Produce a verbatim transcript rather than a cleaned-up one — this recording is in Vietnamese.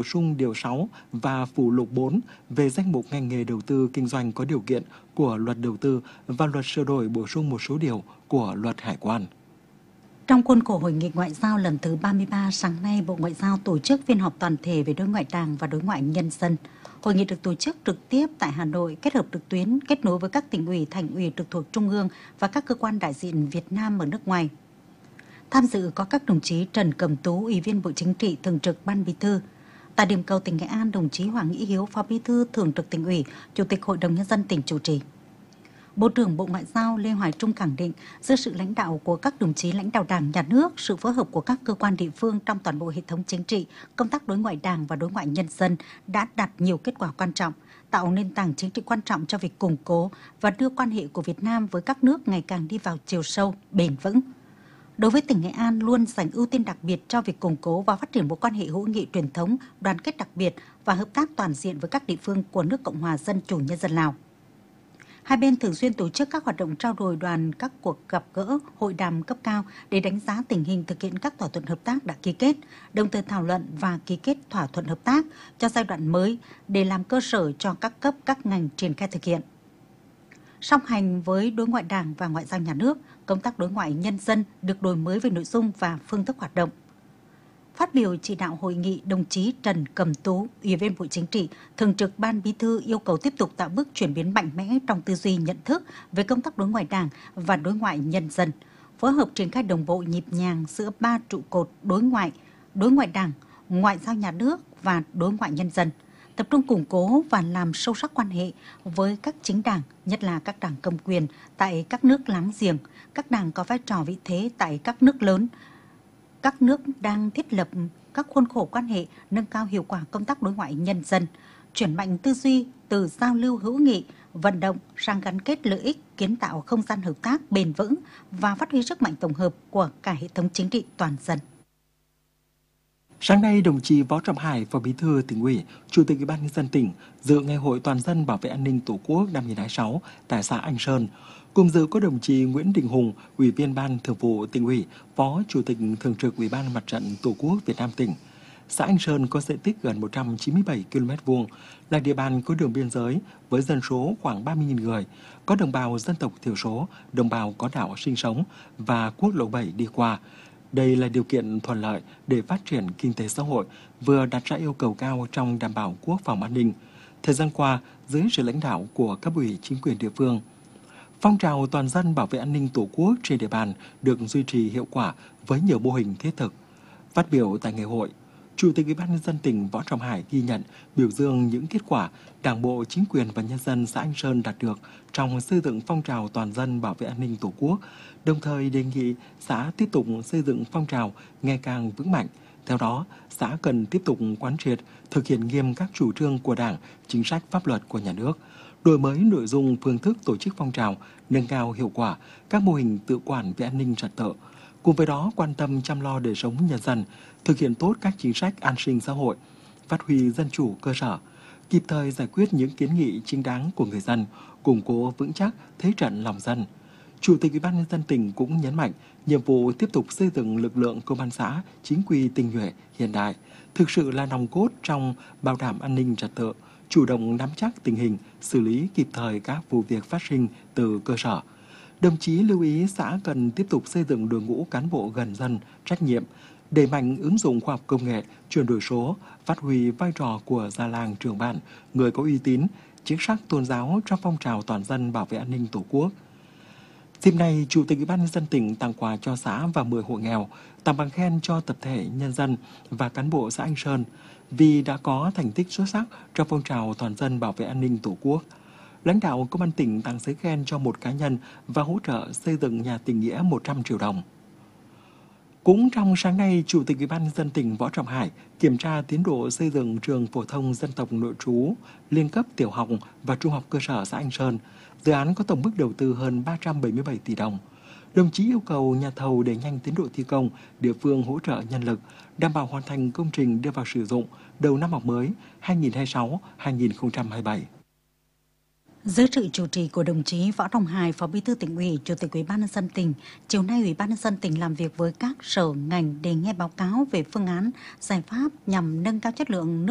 bổ sung điều sáu và phụ lục bốn về danh mục ngành nghề đầu tư kinh doanh có điều kiện của Luật Đầu tư và Luật sửa đổi bổ sung một số điều của Luật Hải quan. Trong khuôn khổ Hội nghị Ngoại giao lần thứ ba mươi ba, sáng nay Bộ Ngoại giao tổ chức phiên họp toàn thể về đối ngoại Đảng và đối ngoại nhân dân. Hội nghị được tổ chức trực tiếp tại Hà Nội, kết hợp trực tuyến, kết nối với các tỉnh ủy, thành ủy trực thuộc Trung ương và các cơ quan đại diện Việt Nam ở nước ngoài. Tham dự có các đồng chí Trần Cẩm Tú, Ủy viên Bộ Chính trị, Thường trực Ban Bí thư. Tại điểm cầu tỉnh Nghệ An, đồng chí Hoàng Nghĩ Hiếu, Phó Bí thư Thường trực Tỉnh ủy, Chủ tịch Hội đồng Nhân dân tỉnh chủ trì. Bộ trưởng Bộ Ngoại giao Lê Hoài Trung khẳng định, dưới sự lãnh đạo của các đồng chí lãnh đạo Đảng, Nhà nước, sự phối hợp của các cơ quan địa phương trong toàn bộ hệ thống chính trị, công tác đối ngoại Đảng và đối ngoại nhân dân đã đạt nhiều kết quả quan trọng, tạo nền tảng chính trị quan trọng cho việc củng cố và đưa quan hệ của Việt Nam với các nước ngày càng đi vào chiều sâu, bền vững. Đối với tỉnh Nghệ An luôn dành ưu tiên đặc biệt cho việc củng cố và phát triển mối quan hệ hữu nghị truyền thống, đoàn kết đặc biệt và hợp tác toàn diện với các địa phương của nước Cộng hòa Dân chủ Nhân dân Lào. Hai bên thường xuyên tổ chức các hoạt động trao đổi đoàn, các cuộc gặp gỡ, hội đàm cấp cao để đánh giá tình hình thực hiện các thỏa thuận hợp tác đã ký kết, đồng thời thảo luận và ký kết thỏa thuận hợp tác cho giai đoạn mới để làm cơ sở cho các cấp các ngành triển khai thực hiện. Song hành với đối ngoại Đảng và ngoại giao nhà nước, công tác đối ngoại nhân dân được đổi mới về nội dung và phương thức hoạt động. Phát biểu chỉ đạo hội nghị, đồng chí Trần Cẩm Tú, Ủy viên Bộ Chính trị, Thường trực Ban Bí thư yêu cầu tiếp tục tạo bước chuyển biến mạnh mẽ trong tư duy nhận thức về công tác đối ngoại Đảng và đối ngoại nhân dân, phối hợp triển khai đồng bộ nhịp nhàng giữa ba trụ cột đối ngoại, đối ngoại Đảng, ngoại giao nhà nước và đối ngoại nhân dân, tập trung củng cố và làm sâu sắc quan hệ với các chính đảng, nhất là các đảng cầm quyền tại các nước láng giềng, các đảng có vai trò vị thế tại các nước lớn, các nước đang thiết lập các khuôn khổ quan hệ, nâng cao hiệu quả công tác đối ngoại nhân dân, chuyển mạnh tư duy từ giao lưu hữu nghị, vận động sang gắn kết lợi ích, kiến tạo không gian hợp tác bền vững và phát huy sức mạnh tổng hợp của cả hệ thống chính trị toàn dân. Sáng nay, đồng chí Võ Trọng Hải, Phó Bí thư Tỉnh ủy, Chủ tịch Ủy ban Nhân dân tỉnh dự Ngày hội toàn dân bảo vệ an ninh Tổ quốc năm hai nghìn không trăm hai mươi sáu tại xã Anh Sơn. Cùng dự có đồng chí Nguyễn Đình Hùng, Ủy viên Ban Thường vụ Tỉnh ủy, Phó Chủ tịch Thường trực Ủy ban Mặt trận Tổ quốc Việt Nam tỉnh. Xã Anh Sơn có diện tích gần một trăm chín mươi bảy ki lô mét vuông, là địa bàn có đường biên giới với dân số khoảng ba mươi nghìn người, có đồng bào dân tộc thiểu số, đồng bào có đạo sinh sống và quốc lộ bảy đi qua. Đây là điều kiện thuận lợi để phát triển kinh tế xã hội, vừa đặt ra yêu cầu cao trong đảm bảo quốc phòng an ninh. Thời gian qua, dưới sự lãnh đạo của cấp ủy chính quyền địa phương, phong trào toàn dân bảo vệ an ninh Tổ quốc trên địa bàn được duy trì hiệu quả với nhiều mô hình thiết thực. Phát biểu tại ngày hội, Chủ tịch Ủy ban Nhân dân tỉnh Võ Trọng Hải ghi nhận, biểu dương những kết quả Đảng bộ, chính quyền và nhân dân xã Anh Sơn đạt được trong xây dựng phong trào toàn dân bảo vệ an ninh Tổ quốc, đồng thời đề nghị xã tiếp tục xây dựng phong trào ngày càng vững mạnh. Theo đó, xã cần tiếp tục quán triệt, thực hiện nghiêm các chủ trương của Đảng, chính sách pháp luật của nhà nước, đổi mới nội dung, phương thức tổ chức phong trào, nâng cao hiệu quả các mô hình tự quản về an ninh trật tự. Cùng với đó, quan tâm chăm lo đời sống nhân dân, thực hiện tốt các chính sách an sinh xã hội, phát huy dân chủ cơ sở, kịp thời giải quyết những kiến nghị chính đáng của người dân, củng cố vững chắc thế trận lòng dân. Chủ tịch Ủy ban Nhân dân tỉnh cũng nhấn mạnh nhiệm vụ tiếp tục xây dựng lực lượng công an xã chính quy, tinh nhuệ, hiện đại, thực sự là nòng cốt trong bảo đảm an ninh trật tự, chủ động nắm chắc tình hình, xử lý kịp thời các vụ việc phát sinh từ cơ sở. Đồng chí lưu ý xã cần tiếp tục xây dựng đội ngũ cán bộ gần dân, trách nhiệm, đẩy mạnh ứng dụng khoa học công nghệ, chuyển đổi số, phát huy vai trò của già làng trưởng bản, người có uy tín, chính sách tôn giáo trong phong trào toàn dân bảo vệ an ninh Tổ quốc. Dịp này, Chủ tịch Ủy ban Nhân dân tỉnh tặng quà cho xã và mười hộ nghèo, tặng bằng khen cho tập thể nhân dân và cán bộ xã Anh Sơn vì đã có thành tích xuất sắc trong phong trào toàn dân bảo vệ an ninh Tổ quốc. Lãnh đạo Công an tỉnh tặng giấy khen cho một cá nhân và hỗ trợ xây dựng nhà tình nghĩa một trăm triệu đồng. Cũng trong sáng nay, Chủ tịch Ủy ban Nhân dân tỉnh Võ Trọng Hải kiểm tra tiến độ xây dựng trường phổ thông dân tộc nội trú liên cấp tiểu học và trung học cơ sở xã Anh Sơn. Dự án có tổng mức đầu tư hơn ba trăm bảy mươi bảy tỷ đồng. Đồng chí yêu cầu nhà thầu đẩy nhanh tiến độ thi công, địa phương hỗ trợ nhân lực, đảm bảo hoàn thành công trình đưa vào sử dụng đầu năm học mới hai nghìn không trăm hai mươi sáu hai nghìn không trăm hai mươi bảy. Dưới sự chủ trì của đồng chí Võ Trọng Hải, Phó Bí thư Tỉnh ủy, Chủ tịch Ủy ban Nhân dân tỉnh, chiều nay Ủy ban Nhân dân tỉnh làm việc với các sở ngành để nghe báo cáo về phương án, giải pháp nhằm nâng cao chất lượng nước